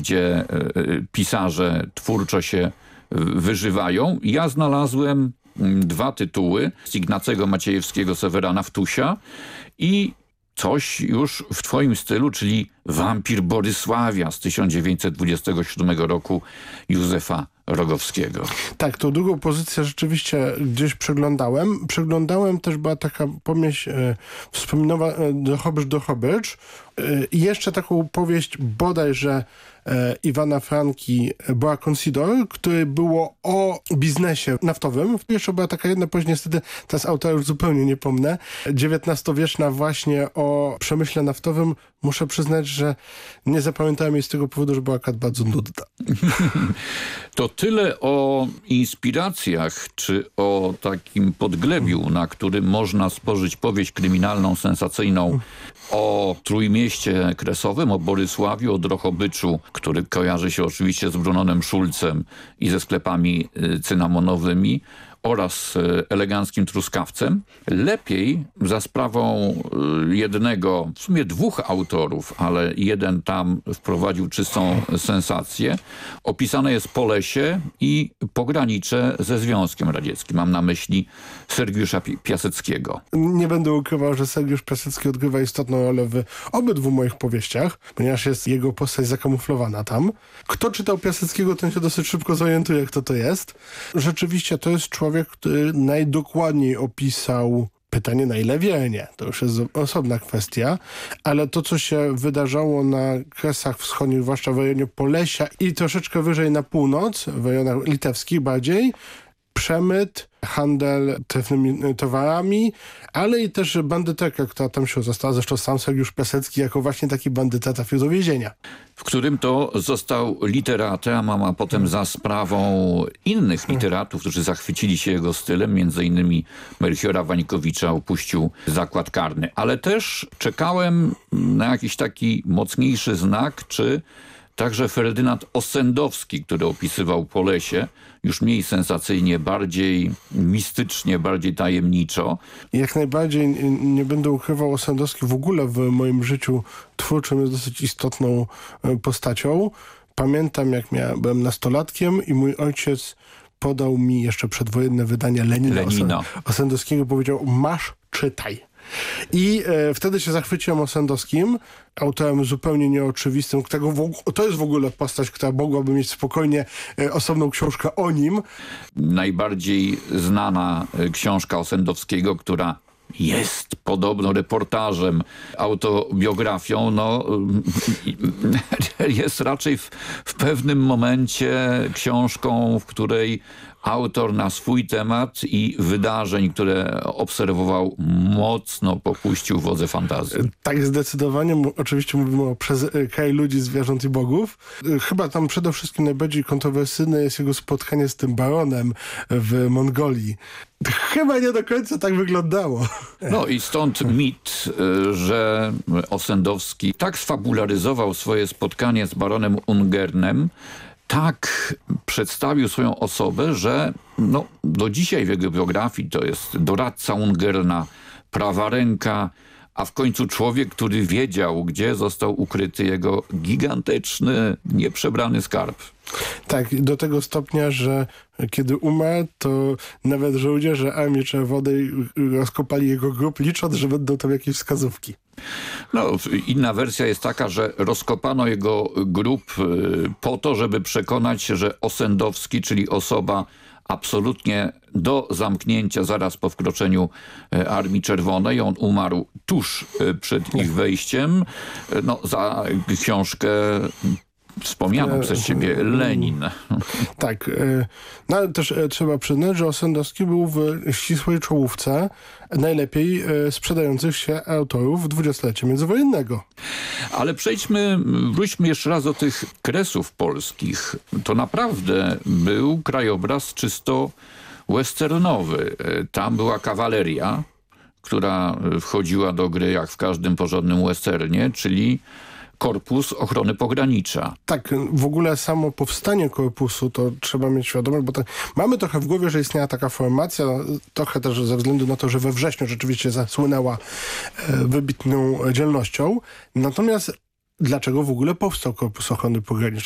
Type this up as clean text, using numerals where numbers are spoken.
gdzie pisarze twórczo się wyżywają. Ja znalazłem 2 tytuły z Ignacego Maciejewskiego Sewerana Wtusia i coś już w twoim stylu, czyli Wampir Borysławia z 1927 roku Józefa Rogowskiego. Tak, tą drugą pozycję rzeczywiście gdzieś przeglądałem. Przeglądałem też, była taka pomieść wspomniana Drohobycz. I jeszcze taką powieść bodajże Iwana Franki Boa Considor, które było o biznesie naftowym. Jeszcze była taka jedna powieść, niestety teraz autora już zupełnie nie pomnę, XIX-wieczna właśnie o przemyśle naftowym. Muszę przyznać, że nie zapamiętałem jej z tego powodu, że była bardzo nudna. To tyle o inspiracjach, czy o takim podglebiu, na którym można spożyć powieść kryminalną, sensacyjną o Trójmieście Kresowym, o Borysławiu, o Drohobyczu, który kojarzy się oczywiście z Brunonem Szulcem i ze sklepami cynamonowymi, oraz eleganckim truskawcem. Lepiej za sprawą jednego, w sumie 2 autorów, ale jeden tam wprowadził czystą sensację. Opisane jest Polesie i pogranicze ze Związkiem Radzieckim. Mam na myśli Sergiusza Piaseckiego. Nie będę ukrywał, że Sergiusz Piasecki odgrywa istotną rolę w obydwu moich powieściach, ponieważ jest jego postać zakamuflowana tam. Kto czytał Piaseckiego, ten się dosyć szybko zorientuje, kto to jest. Rzeczywiście to jest człowiek, który najdokładniej opisał, pytanie na ile wiernie, to już jest osobna kwestia, ale to, co się wydarzało na Kresach Wschodnich, zwłaszcza w rejonie Polesia i troszeczkę wyżej na północ, w rejonach litewskich bardziej, przemyt, handel trefnymi towarami, ale i też bandyterka, która tam się została. Zresztą sam Sergiusz Piasecki jako właśnie taki bandyta trafił do więzienia. W którym to został literatem, a potem za sprawą innych literatów, którzy zachwycili się jego stylem, między innymi Melchiora Wańkowicza, opuścił zakład karny. Ale też czekałem na jakiś taki mocniejszy znak, czy także Ferdynand Ossendowski, który opisywał Polesie, już mniej sensacyjnie, bardziej mistycznie, bardziej tajemniczo. Jak najbardziej nie będę ukrywał, Ossendowski w ogóle w moim życiu twórczym jest dosyć istotną postacią. Pamiętam, jak byłem nastolatkiem i mój ojciec podał mi jeszcze przedwojenne wydanie Lenina. Ossendowskiego, powiedział: masz, czytaj. I wtedy się zachwyciłem Ossendowskim, autorem zupełnie nieoczywistym. To jest w ogóle postać, która mogłaby mieć spokojnie osobną książkę o nim. Najbardziej znana książka Ossendowskiego, która jest podobno reportażem, autobiografią, jest raczej w pewnym momencie książką, w której autor na swój temat i wydarzeń, które obserwował, mocno popuścił wodze fantazji. Tak, zdecydowanie. Oczywiście mówimy o Przez kraj ludzi, zwierząt i bogów. Chyba tam przede wszystkim najbardziej kontrowersyjne jest jego spotkanie z tym baronem w Mongolii. Chyba nie do końca tak wyglądało. No i stąd mit, że Ossendowski tak sfabularyzował swoje spotkanie z baronem Ungernem, tak przedstawił swoją osobę, że do dzisiaj w jego biografii to jest doradca Ungerna, prawa ręka, a w końcu człowiek, który wiedział, gdzie został ukryty jego gigantyczny, nieprzebrany skarb. Tak, do tego stopnia, że kiedy umarł, to nawet żołnierze Armii Czerwonej rozkopali jego grób, licząc, że będą tam jakieś wskazówki. Inna wersja jest taka, że rozkopano jego grób po to, żeby przekonać się, że Ossendowski, czyli osoba absolutnie do zamknięcia zaraz po wkroczeniu Armii Czerwonej. On umarł tuż przed ich wejściem. Za książkę wspomnianą przez ciebie Lenin. Tak. Ale też trzeba przyznać, że Ossendowski był w ścisłej czołówce najlepiej sprzedających się autorów dwudziestolecie międzywojennego. Ale wróćmy jeszcze raz do tych Kresów polskich. To naprawdę był krajobraz czysto westernowy. Tam była kawaleria, która wchodziła do gry jak w każdym porządnym westernie, czyli Korpus Ochrony Pogranicza. Tak, w ogóle samo powstanie korpusu to trzeba mieć świadomość, bo mamy trochę w głowie, że istniała taka formacja, trochę też ze względu na to, że we wrześniu rzeczywiście zasłynęła wybitną dzielnością. Natomiast dlaczego w ogóle powstał Korpus Ochrony Pogranicza?